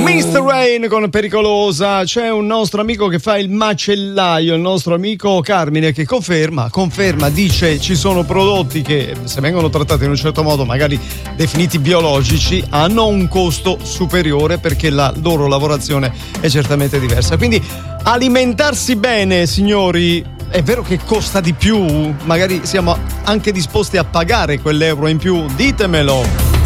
Mr. Rain con Pericolosa. C'è un nostro amico che fa il macellaio, il nostro amico Carmine, che conferma, dice ci sono prodotti che se vengono trattati in un certo modo, magari definiti biologici, hanno un costo superiore perché la loro lavorazione è certamente diversa. Quindi alimentarsi bene, signori, è vero che costa di più, magari siamo anche disposti a pagare quell'euro in più, ditemelo.